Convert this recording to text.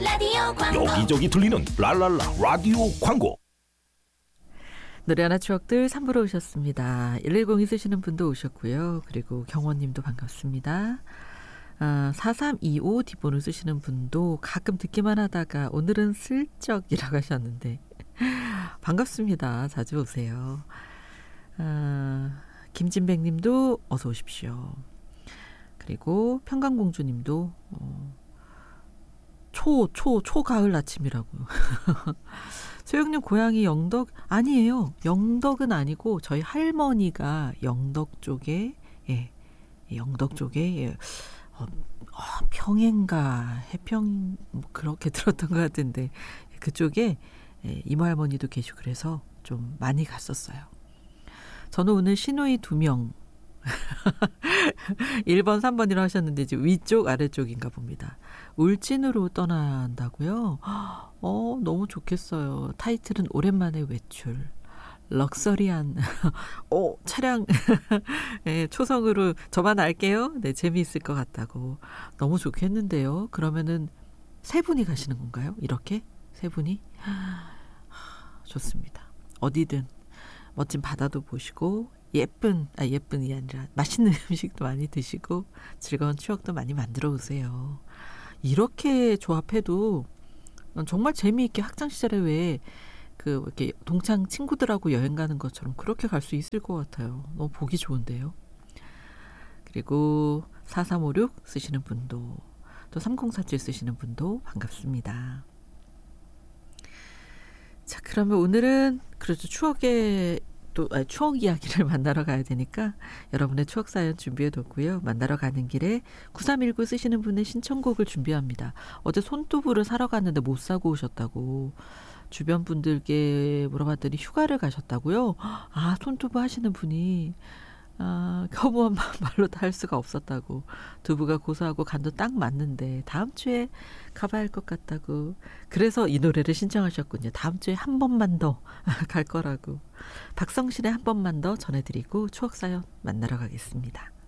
라디오 광고. 여기저기 들리는 랄랄라 라디오 광고. 노래 하나 추억들 3부로 오셨습니다. 110 있으시는 분도 오셨고요. 그리고 경원님도 반갑습니다. 4325 뒷번호 쓰시는 분도 가끔 듣기만 하다가 오늘은 슬쩍이라고 하셨는데 반갑습니다. 자주 오세요. 김진백님도 어서 오십시오. 그리고 평강공주님도 초가을 아침이라고. 소영님 고향이 영덕 아니에요. 영덕은 아니고 저희 할머니가 영덕 쪽에 영덕 쪽에 평행가 해평 뭐 그렇게 들었던 것 같은데 그쪽에 이모 할머니도 계시고 그래서 좀 많이 갔었어요. 저는 오늘 시누이 2명 1번 3번이라고 하셨는데 이제 위쪽 아래쪽인가 봅니다. 울진으로 떠난다고요? 너무 좋겠어요. 타이틀은 오랜만에 외출. 럭셔리한 차량 네, 초성으로 저만 알게요. 네, 재미있을 것 같다고. 너무 좋겠는데요. 그러면은 3분이 가시는 건가요? 이렇게? 3분이? 좋습니다. 어디든 멋진 바다도 보시고 예쁜이 아니라 맛있는 음식도 많이 드시고 즐거운 추억도 많이 만들어 오세요. 이렇게 조합해도 정말 재미있게 학창시절에 왜 이렇게 동창 친구들하고 여행 가는 것처럼 그렇게 갈 수 있을 것 같아요. 너무 보기 좋은데요. 그리고 4356 쓰시는 분도 또 3047 쓰시는 분도 반갑습니다. 자, 그러면 오늘은 그래도 추억 이야기를 만나러 가야 되니까 여러분의 추억 사연 준비해뒀고요. 만나러 가는 길에 9319 쓰시는 분의 신청곡을 준비합니다. 어제 손두부를 사러 갔는데 못 사고 오셨다고 주변 분들께 물어봤더니 휴가를 가셨다고요? 손두부 하시는 분이 허무한 말로 다 할 수가 없었다고. 두부가 고소하고 간도 딱 맞는데 다음 주에 가봐야 할 것 같다고. 그래서 이 노래를 신청하셨군요. 다음 주에 한 번만 더 갈 거라고. 박성신의 한 번만 더 전해드리고 추억사연 만나러 가겠습니다.